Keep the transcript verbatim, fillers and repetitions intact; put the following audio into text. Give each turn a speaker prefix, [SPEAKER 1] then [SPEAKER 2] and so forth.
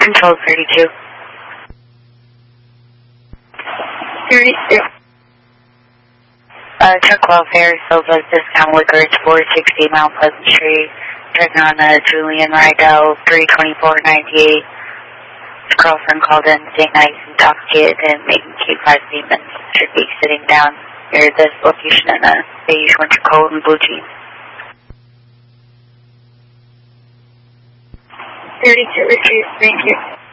[SPEAKER 1] Control thirty-two.
[SPEAKER 2] thirty-two.
[SPEAKER 1] Uh, truck welfare, sells us discount liquor, it's four sixty Mount Pleasant Street. Checking on uh, Julian Rydell, three twenty-four ninety-eight. His girlfriend called in, staying nice and intoxicated and making cute five statements. Should be sitting down near this location in a beige winter coat and blue jeans.
[SPEAKER 2] thirty-two, retrieve, thank you.